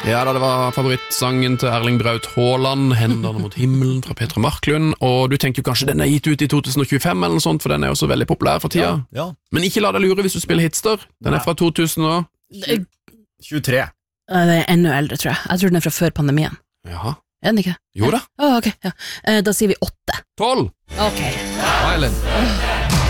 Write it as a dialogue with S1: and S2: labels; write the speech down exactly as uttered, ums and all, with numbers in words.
S1: Ja da, det var favorittsangen til Erling Braut Haaland, Hendene mot himmelen fra Petra Marklund, og du tenker jo kanskje den er gitt ut i to tusen tjuefem eller noe sånt, for den er jo så veldig populær for tida.
S2: Ja, ja.
S1: Men ikke la deg lure hvis du spiller hitster. Den er fra to tusen
S2: tjuetre.
S3: Det er enda eldre, tror jeg. Jeg tror den er fra før pandemien.
S1: Jaha.
S3: Er den ikke?
S1: Jo da.
S3: Å, ok, ja. Da sier vi åtte.
S1: tolv.
S3: Ok.
S1: Island.